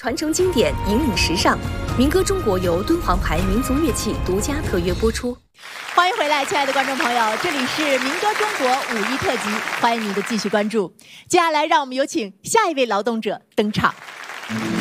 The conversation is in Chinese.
传承经典，引领时尚。民歌中国由敦煌牌民族乐器独家特约播出。 欢迎回来，亲爱的观众朋友，这里是民歌中国5·1特辑，欢迎您的继续关注。接下来，让我们有请下一位劳动者登场。